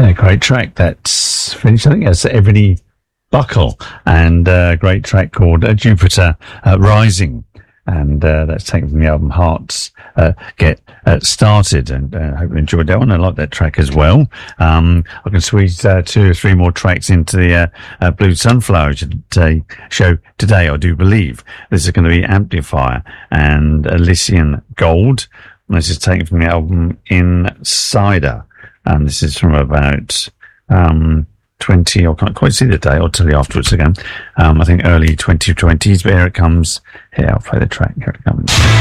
A great track that's finished. I think that's Ebony Buckle, and a great track called Jupiter Rising, and that's taken from the album Hearts Get Started, and I hope you enjoyed that one. I like that track as well. I can squeeze 2 or 3 more tracks into the Blue Sunflower show today, I do believe. This is going to be Amplifier and Elysian Gold. This is taken from the album Insider. And this is from about 20, I can't quite see the day, I'll tell you afterwards again. I think early 2020s, but here it comes. Here, I'll play the track. Here it comes.